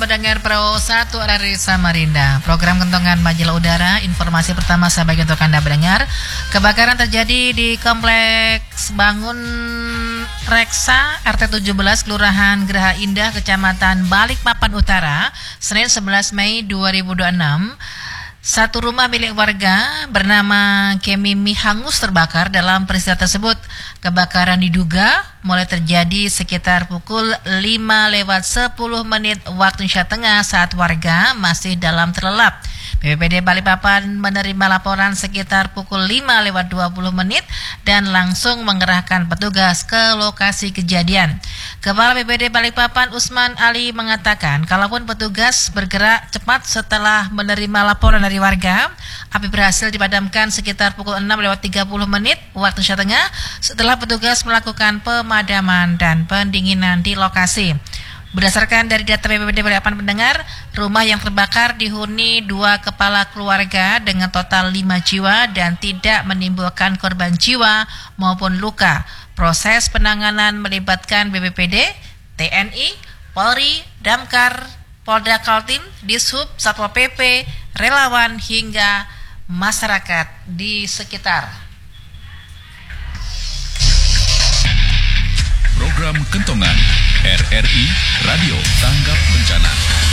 pendengar Pro 1 RRI Samarinda. Program Kentongan Majalah Udara. Informasi pertama saya bagi untuk Anda mendengar. Kebakaran terjadi di Kompleks Bangun Reksa RT 17 Kelurahan Geraha Indah, Kecamatan Balikpapan Utara, Senin 11 Mei 2026. Satu rumah milik warga bernama Kemimi hangus terbakar. Dalam peristiwa tersebut, kebakaran diduga mulai terjadi sekitar pukul 5:10 waktu Indonesia Tengah saat warga masih dalam terlelap. BPBD Balikpapan menerima laporan sekitar pukul 5:20 dan langsung mengerahkan petugas ke lokasi kejadian. Kepala BPBD Balikpapan Usman Ali mengatakan, kalaupun petugas bergerak cepat setelah menerima laporan dari warga, api berhasil dipadamkan sekitar pukul 6:30 waktu Indonesia Tengah setelah petugas melakukan pemadaman dan pendinginan di lokasi. Berdasarkan dari data BPBD Balikpapan pendengar, rumah yang terbakar dihuni 2 kepala keluarga dengan total 5 jiwa dan tidak menimbulkan korban jiwa maupun luka. Proses penanganan melibatkan BPBD, TNI, Polri, Damkar, Polda Kaltim, Dishub, Satpol PP, relawan hingga masyarakat di sekitar. Program Kentongan RRI Radio Tanggap Bencana.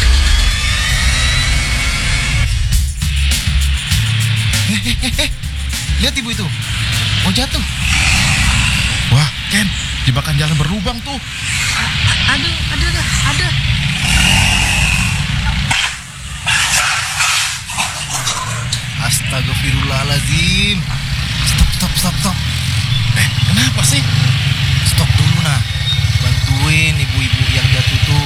Lihat ibu itu, mau jatuh. Wah, Ken, jebakan jalan berlubang tuh. Aduh. Astagfirullahaladzim. Stop. Kenapa sih? Stop dulu nah. Bantuin ibu-ibu yang jatuh tuh.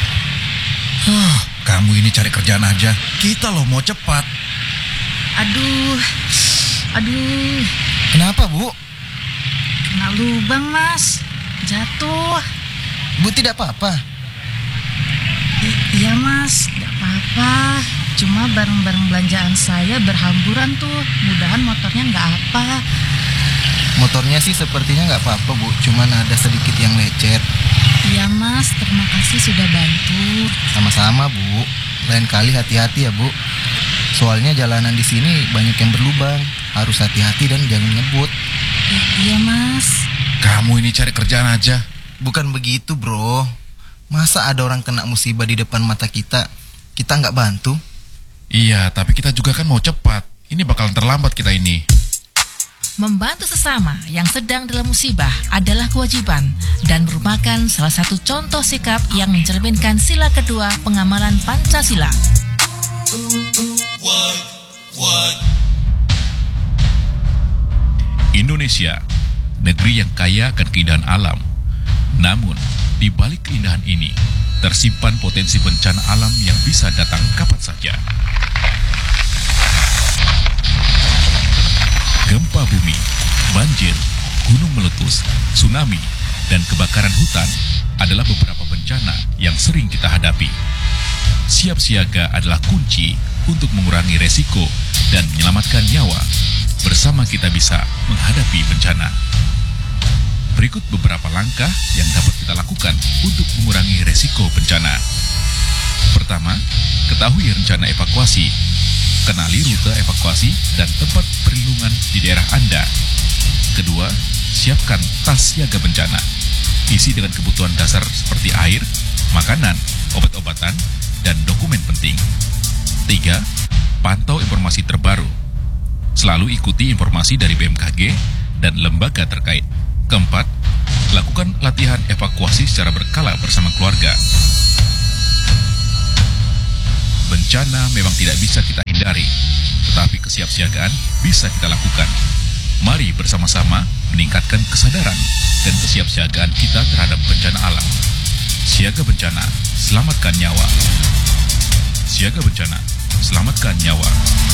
Kamu ini cari kerjaan aja. Kita loh mau cepat. Aduh. Kenapa, Bu? Kena lubang, Mas. Jatuh. Bu tidak apa-apa? Iya, Mas. Tidak apa-apa. Cuma barang-barang belanjaan saya berhamburan tuh. Mudahan motornya nggak apa. Motornya sih sepertinya nggak apa-apa, Bu. Cuman ada sedikit yang lecet. Iya, Mas. Terima kasih sudah bantu. Sama-sama, Bu. Lain kali hati-hati ya, Bu. Soalnya jalanan di sini banyak yang berlubang. Harus hati-hati dan jangan ngebut. Iya, Mas. Kamu ini cari kerjaan aja. Bukan begitu, Bro. Masa ada orang kena musibah di depan mata kita nggak bantu? Iya, tapi kita juga kan mau cepat. Ini bakalan terlambat kita ini. Membantu sesama yang sedang dalam musibah adalah kewajiban dan merupakan salah satu contoh sikap yang mencerminkan sila kedua pengamalan Pancasila. Indonesia, negeri yang kaya akan keindahan alam. Namun, di balik keindahan ini, tersimpan potensi bencana alam yang bisa datang kapan saja. Gempa bumi, banjir, gunung meletus, tsunami, dan kebakaran hutan adalah beberapa bencana yang sering kita hadapi. Siap siaga adalah kunci untuk mengurangi resiko dan menyelamatkan nyawa. Bersama kita bisa menghadapi bencana. Berikut beberapa langkah yang dapat kita lakukan untuk mengurangi resiko bencana. Pertama, ketahui rencana evakuasi. Kenali rute evakuasi dan tempat perlindungan di daerah Anda. Kedua, siapkan tas siaga bencana. Isi dengan kebutuhan dasar seperti air, makanan, obat-obatan, dan dokumen penting. 3. Pantau informasi terbaru. Selalu ikuti informasi dari BMKG dan lembaga terkait. 4. Lakukan latihan evakuasi secara berkala bersama keluarga. Bencana memang tidak bisa kita hindari, tetapi kesiapsiagaan bisa kita lakukan. Mari bersama-sama meningkatkan kesadaran dan kesiapsiagaan kita terhadap bencana alam. Siaga bencana, selamatkan nyawa. Siaga bencana, selamatkan nyawa.